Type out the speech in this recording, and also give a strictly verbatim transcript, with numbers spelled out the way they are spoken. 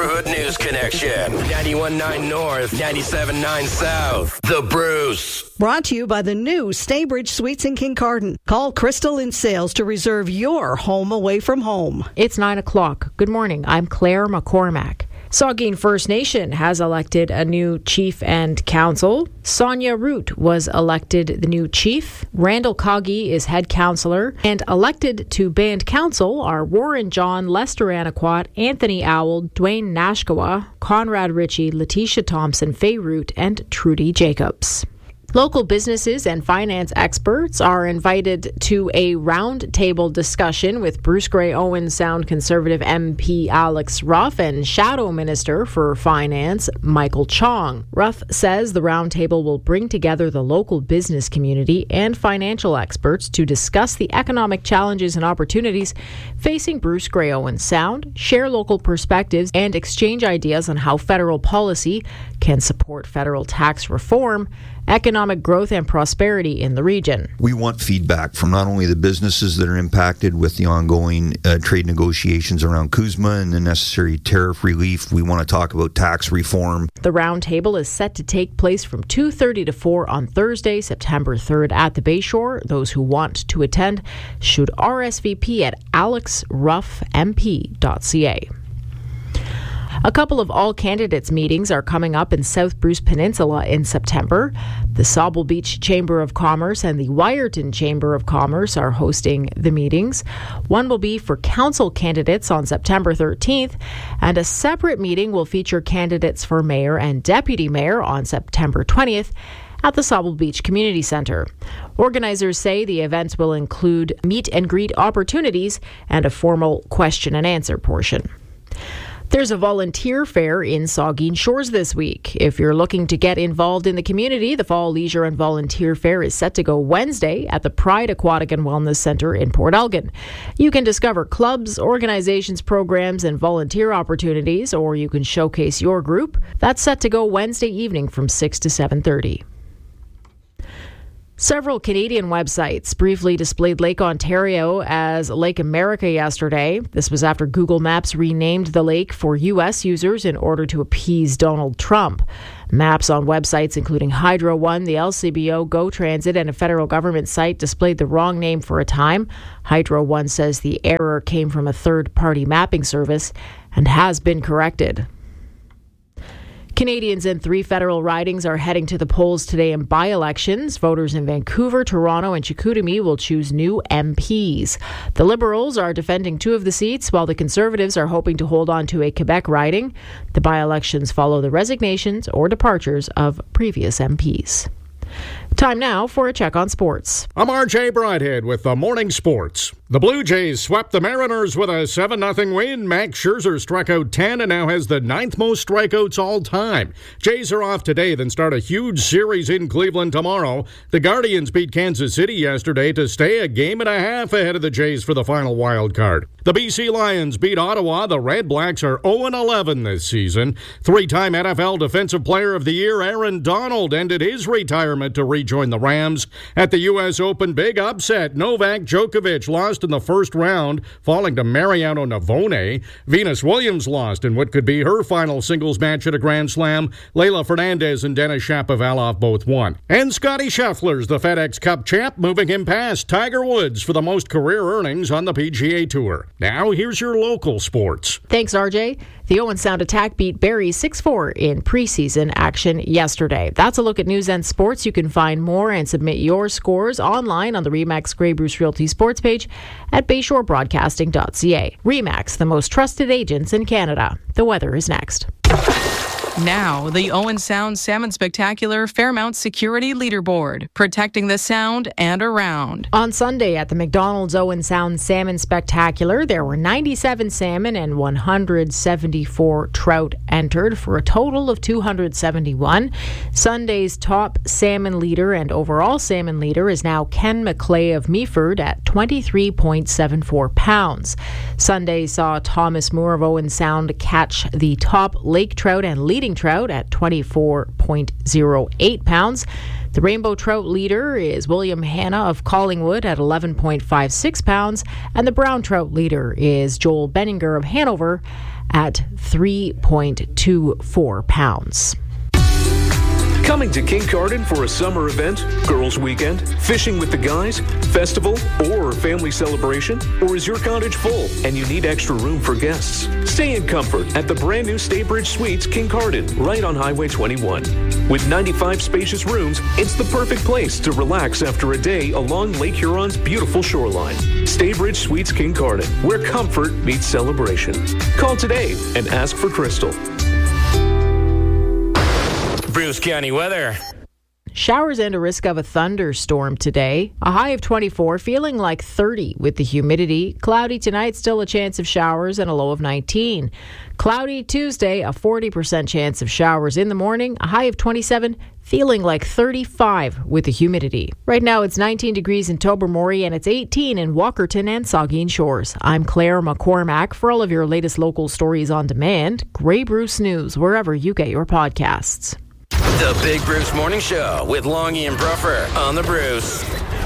Neighborhood News Connection. ninety-one point nine North, ninety-seven point nine South. The Bruce. Brought to you by the new Staybridge Suites in Kincardine. Call Crystal in Sales to reserve your home away from home. It's nine o'clock. Good morning. I'm Claire McCormack. Saugeen First Nation has elected a new chief and council. Sonia Root was elected the new chief. Randall Coggy is head councillor. And elected to band council are Warren John, Lester Anaquat, Anthony Owl, Dwayne Nashkawa, Conrad Ritchie, Letitia Thompson, Faye Root, and Trudy Jacobs. Local businesses and finance experts are invited to a roundtable discussion with Bruce Grey Owen Sound Conservative M P Alex Ruff and Shadow Minister for Finance Michael Chong. Ruff says the roundtable will bring together the local business community and financial experts to discuss the economic challenges and opportunities facing Bruce Grey Owen Sound, share local perspectives, and exchange ideas on how federal policy can support federal tax reform, economic growth, and prosperity in the region. We want feedback from not only the businesses that are impacted with the ongoing uh, trade negotiations around CUSMA and the necessary tariff relief. We want to talk about tax reform. The roundtable is set to take place from two thirty to four on Thursday, September third at the Bayshore. Those who want to attend should R S V P at alex ruff m p dot c a. A couple of all-candidates meetings are coming up in South Bruce Peninsula in September. The Sauble Beach Chamber of Commerce and the Wyerton Chamber of Commerce are hosting the meetings. One will be for council candidates on September thirteenth, and a separate meeting will feature candidates for mayor and deputy mayor on September twentieth at the Sauble Beach Community Centre. Organizers say the events will include meet and greet opportunities and a formal question and answer portion. There's a volunteer fair in Saugeen Shores this week. If you're looking to get involved in the community, the Fall Leisure and Volunteer Fair is set to go Wednesday at the Pride Aquatic and Wellness Centre in Port Elgin. You can discover clubs, organizations, programs, and volunteer opportunities, or you can showcase your group. That's set to go Wednesday evening from six to seven thirty. Several Canadian websites briefly displayed Lake Ontario as Lake America yesterday. This was after Google Maps renamed the lake for U S users in order to appease Donald Trump. Maps on websites including Hydro One, the L C B O, Go Transit, and a federal government site displayed the wrong name for a time. Hydro One says the error came from a third-party mapping service and has been corrected. Canadians in three federal ridings are heading to the polls today in by-elections. Voters in Vancouver, Toronto, and Chicoutimi will choose new M Ps. The Liberals are defending two of the seats, while the Conservatives are hoping to hold on to a Quebec riding. The by-elections follow the resignations or departures of previous M Ps. Time now for a check on sports. I'm R J Bridehead with the Morning Sports. The Blue Jays swept the Mariners with a seven nothing win. Max Scherzer struck out ten and now has the ninth most strikeouts all time. Jays are off today, then start a huge series in Cleveland tomorrow. The Guardians beat Kansas City yesterday to stay a game and a half ahead of the Jays for the final wild card. The B C Lions beat Ottawa. The Red Blacks are oh and eleven this season. Three-time N F L Defensive Player of the Year Aaron Donald ended his retirement to rejoin the Rams. At the U S Open, big upset. Novak Djokovic lost in the first round, falling to Mariano Navone. Venus Williams lost in what could be her final singles match at a Grand Slam. Leylah Fernandez and Denis Shapovalov both won. And Scotty Scheffler's the FedEx Cup champ, moving him past Tiger Woods for the most career earnings on the P G A Tour. Now, here's your local sports. Thanks, R J. The Owen Sound Attack beat Barrie six four in preseason action yesterday. That's a look at news and sports. You can find more and submit your scores online on the Remax Grey Bruce Realty sports page at bayshore broadcasting dot c a. Remax, the most trusted agents in Canada. The weather is next. Now, the Owen Sound Salmon Spectacular Fairmount Security Leaderboard, protecting the Sound and around. On Sunday at the McDonald's Owen Sound Salmon Spectacular, there were ninety-seven salmon and one hundred seventy-four trout entered for a total of two hundred seventy-one. Sunday's top salmon leader and overall salmon leader is now Ken McClay of Meaford at twenty-three point seven four pounds. Sunday saw Thomas Moore of Owen Sound catch the top lake trout and leader leading trout at twenty-four point oh eight pounds. The rainbow trout leader is William Hanna of Collingwood at eleven point five six pounds, and the brown trout leader is Joel Benninger of Hanover at three point two four pounds. Coming to Kincardine for a summer event, girls' weekend, fishing with the guys, festival, or family celebration? Or is your cottage full and you need extra room for guests? Stay in comfort at the brand new Staybridge Suites Kincardine, right on Highway twenty-one. With ninety-five spacious rooms, it's the perfect place to relax after a day along Lake Huron's beautiful shoreline. Staybridge Suites Kincardine, where comfort meets celebration. Call today and ask for Crystal. Bruce County weather. Showers and a risk of a thunderstorm today. A high of twenty-four, feeling like thirty with the humidity. Cloudy tonight, still a chance of showers and a low of nineteen. Cloudy Tuesday, a forty percent chance of showers in the morning. A high of twenty-seven, feeling like thirty-five with the humidity. Right now it's nineteen degrees in Tobermory and it's eighteen in Walkerton and Saugeen Shores. I'm Claire McCormack. For all of your latest local stories on demand, Grey Bruce News, wherever you get your podcasts. The Big Bruce Morning Show with Longy and Bruffer on the Bruce.